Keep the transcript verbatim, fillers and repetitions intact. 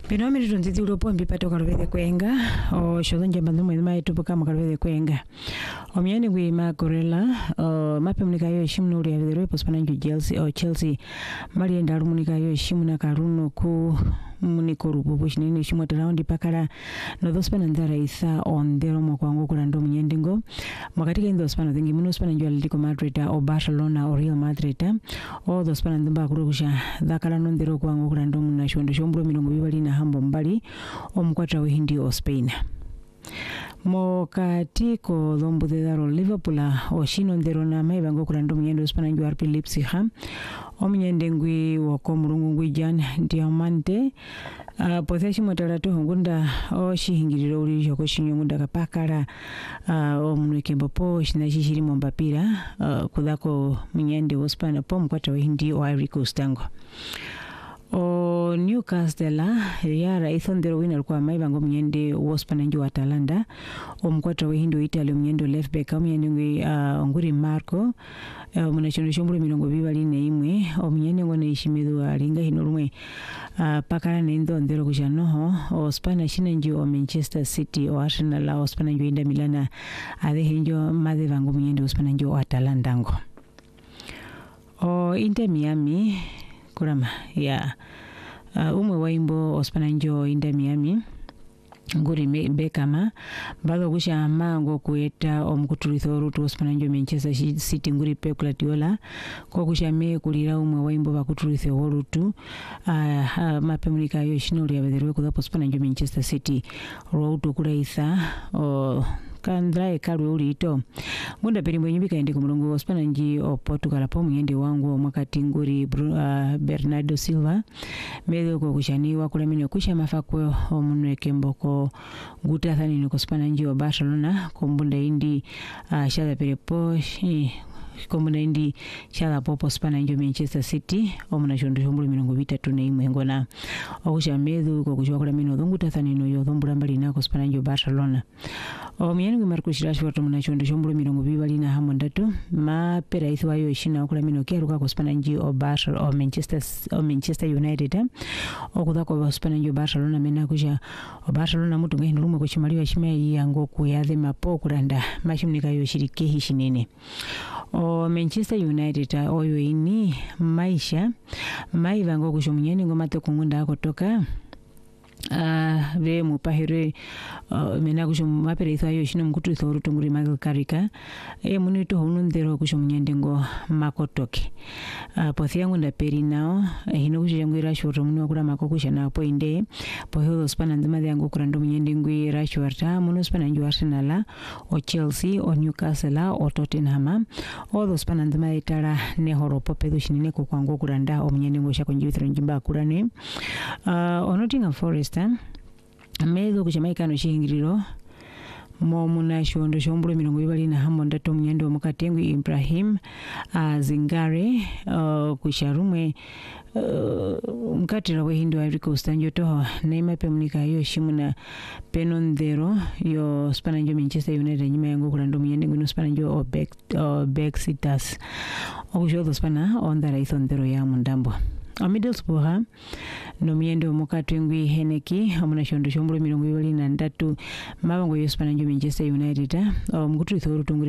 Pino mi tunzi ulo pombi pato kalvede kwenga o shodonje bandu mwe mai tupo kama kalvede kwenga. O miani gwi ma gorilla o mape mnika yo shimno uri avedero pospana nju Chelsea o Chelsea mali enda rumunika yo shimuna karuno ku muniko rububu shinini shimwa raundi pakala no dospana ndara isa ondero mokwango kurando mnyendingo mwakatika indo spana thingi muno spana nju Atletico Madrid o Barcelona o Real Madrid o dospana ndumba kurukusha dhakala nondero kwango kurando muna shondo shombro milongo bibali na hambo mbali omukwata wehindi o Spain. Mokatiko lombo de daro Liverpool o shino ndero na maibango kurando mnyendo spana nju R B Leipzig o mnyendengwi wako murungu ngwi jan diamante uh, potheshi motarato ngunda o shihingiriro uri joko shinyo ngunda kapakara uh, o mnuike mbopo shina shishiri mombapira uh, kudako mnyende o Spain po mkwata wehindi o Ivory Coast tango. O Newcastle yara ithondero winner kwa maibango mnyende wospana nju Atalanta o mkwata wehindi o Italy mnyendo left back o mnyende ngwi uh, nguri Marco uh, mnachondo shombro milongo bibali na imwe o mnyende ngone ishimidu alinga hinurumwe uh, pakara nendo ndero kushanoho o Spana shina nju o Manchester City o Arsenal o Spana nju Inter Milan ade hinjo madhe vango mnyende o Spana nju o Atalanta ngo o Inter Miami kurama ya uh, umwe waimbo ospana njo Inter Miami nguri Beckham bago kusha mango kueta omukutulitho rutu ospana njo Manchester City nguri Pep Guardiola ko kusha me kulira umwe waimbo bakutulitho rutu uh, uh, mapemunika yo shinori abederwe kuda ospana njo Manchester City rutu kuraitha o kandra ekalwe uli ito ngunda perimbo nyibika ende kumulungu ospana nji o Portugal po mnyende wangu mwakati nguri uh, Bernardo Silva medo ko kushaniwa kula mino kusha mafakwe o munweke mboko guta thani niko ospana nji o Barcelona kumbunda indi uh, shala perepo shi komuna indi chala popo Spana njo Manchester City o muna shondo shombolo milongo bitatu na imwe ngona okusha medu ko kushwa kula mino dhungu tathanino yo dhombula mbali nako Spana njo Barcelona o miyanu Marcus Rashford muna shondo shombolo milongo bibali na hamo ndatu ma pera ithwa yo ishina kula mino keruka ko Spana njo o Barcelona o Manchester o Manchester United o kudako o Spana njo Barcelona mena kusha o Barcelona mutu ngehi nurumwe kushimaliwa shimei yango kuyadhe mapo kuranda mashimnika yo shirike hishinene o Manchester United oyo ini maisha maivango kushomunyeni ngoma to kungunda kutoka Uh, ve mupahire uh, mena kushum mapere ithayo shino mkutu ithoru tunguri Michael Carrick e munito hunundero kushomnyendengo makotoke uh, pothia ngunda peri nao e hino kushangwe Rashford munwa kula makokusha na po inde po hiyo Spana ndima yango kurando mnyendengwe Rashford muno Spana njo Arsenal o Chelsea o Newcastle o Tottenham o those Spana ndima itara ne horopo pedo shinine ko kwango kuranda o mnyendengo shako njibithiro njimba kurane uh, o Nottingham Forest medo kuchamaikano shingiriro mo muna shondo shombro milongo bibali na hamo ndato mnyendo mukatengwi Ibrahim uh, Zingare uh, kusharumwe uh, mkatira wehindi wa Ivory Coast njoto neema pemunika yo shimuna penondero yo Spana njo Manchester United nyima yango kurando mnyende ngwino Spana njo o Beck o Bexitas o kushodo Spana ondara ithondero ya mundambo a Middlesbrough no miendo mukatengwi Heneki amuna shondo shombro milongo bibali na ndatu mabango yo Spana njo Manchester United o mkutu ithoro tunguri